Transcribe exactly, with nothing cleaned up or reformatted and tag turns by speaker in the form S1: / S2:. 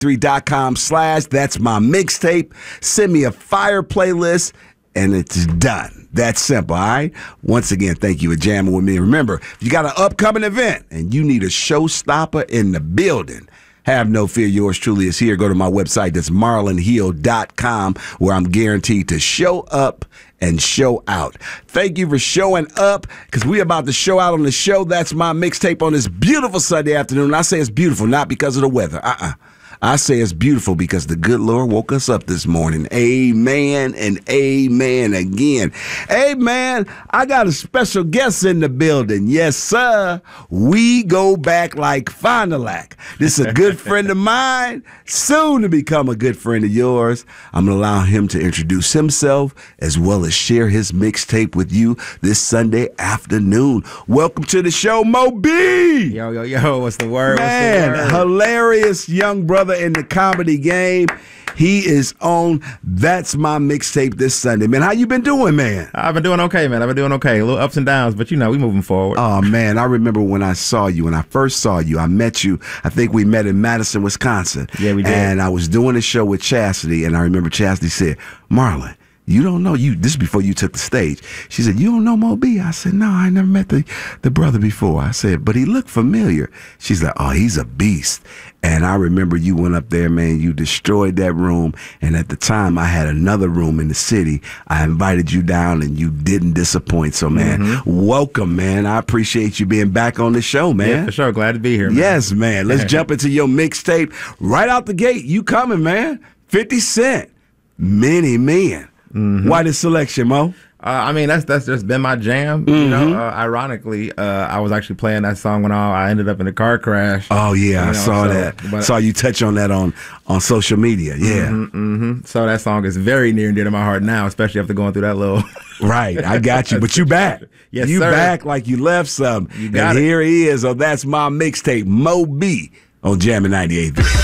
S1: three dot com slash that's my mixtape. Send me a fire playlist, and it's done. That's simple, all right? Once again, thank you for jamming with me. Remember, if you got an upcoming event and you need a showstopper in the building, have no fear, yours truly is here. Go to my website, that's marlon hill dot com, where I'm guaranteed to show up and show out. Thank you for showing up, because we about to show out on the show. That's my mixtape on this beautiful Sunday afternoon. I say it's beautiful, not because of the weather. Uh-uh. I say it's beautiful because the good Lord woke us up this morning. Amen and amen again. Amen. I got a special guest in the building. Yes, sir. We go back like Fond du Lac. This is a good friend of mine, soon to become a good friend of yours. I'm going to allow him to introduce himself as well as share his mixtape with you this Sunday afternoon. Welcome to the show, Mo B.
S2: Yo, yo, yo. What's the word?
S1: Man,
S2: What's the word?
S1: Hilarious young brother in the comedy game. He is on That's My Mixtape this Sunday. Man, how you been doing, man?
S2: I've been doing okay, man. I've been doing okay. A little ups and downs, but you know, we moving forward.
S1: Oh, man, I remember when I saw you, when I first saw you, I met you, I think we met in Madison, Wisconsin.
S2: Yeah, we did.
S1: And I was doing a show with Chastity, and I remember Chastity said, Marlon, you don't know, you. This is before you took the stage. She said, you don't know Mo B? I said, no, I never met the, the brother before. I said, but he looked familiar. She's like, oh, he's a beast. And I remember you went up there, man, you destroyed that room. And at the time, I had another room in the city. I invited you down, and you didn't disappoint. So, man, mm-hmm. welcome, man. I appreciate you being back on the show, man.
S2: Yeah, for sure. Glad to be here, man.
S1: Yes, man. Let's jump into your mixtape. Right out the gate, you coming, man. fifty Cent, Many Men. Mm-hmm. Why this selection, Mo?
S2: Uh, I mean, that's that's just been my jam.
S1: Mm-hmm.
S2: You know, uh, ironically, uh, I was actually playing that song when I, I ended up in a car crash.
S1: Oh yeah, I
S2: know,
S1: saw
S2: so,
S1: that.
S2: But,
S1: saw you touch on that on on social media. Yeah.
S2: Mm-hmm, mm-hmm. So that song is very near and dear to my heart now, especially after going through that little.
S1: Right, I got you. But you back.
S2: Yes,
S1: you
S2: sir.
S1: back like you left some.
S2: You got
S1: and
S2: it.
S1: here he is. Oh, that's my mixtape, Mo B on Jammin' ninety-eight.